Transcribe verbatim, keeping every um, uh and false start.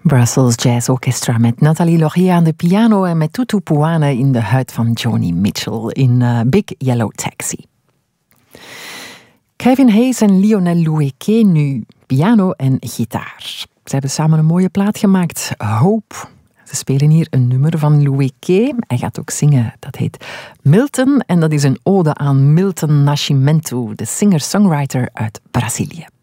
Brussels Jazz Orchestra met Nathalie Laurier aan de piano en met Tutu Puane in de huid van Joni Mitchell in uh, Big Yellow Taxi. Kevin Hayes en Lionel Loueke nu piano en gitaar. Ze hebben samen een mooie plaat gemaakt, Hope. Ze spelen hier een nummer van Loueke. Hij gaat ook zingen, dat heet Milton en dat is een ode aan Milton Nascimento, de singer-songwriter uit Brazilië.